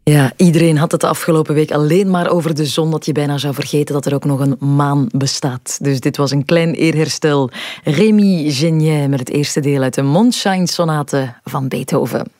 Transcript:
Ja, iedereen had het de afgelopen week alleen maar over de zon, dat je bijna zou vergeten dat er ook nog een maan bestaat. Dus dit was een klein eerherstel. Rémi Génier met het eerste deel uit de Mondschine-sonate van Beethoven.